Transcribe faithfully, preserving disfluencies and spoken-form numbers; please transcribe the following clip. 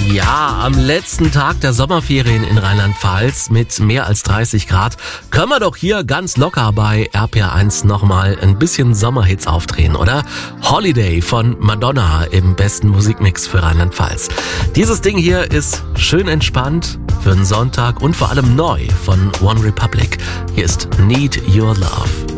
Ja, am letzten Tag der Sommerferien in Rheinland-Pfalz mit mehr als dreißig Grad können wir doch hier ganz locker bei R P R eins nochmal ein bisschen Sommerhits aufdrehen, oder? Holiday von Madonna im besten Musikmix für Rheinland-Pfalz. Dieses Ding hier ist schön entspannt für einen Sonntag und vor allem neu von One Republic. Hier ist Need Your Love.